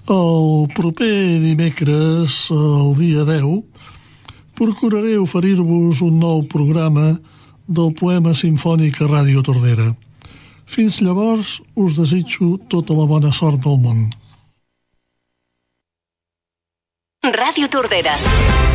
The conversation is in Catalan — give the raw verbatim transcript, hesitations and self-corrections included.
El proper dimecres, el dia deu, procuraré oferir-vos un nou programa del poema simfònic a Ràdio Tordera. Fins llavors, us desitjo tota la bona sort del món. Ràdio Tordera.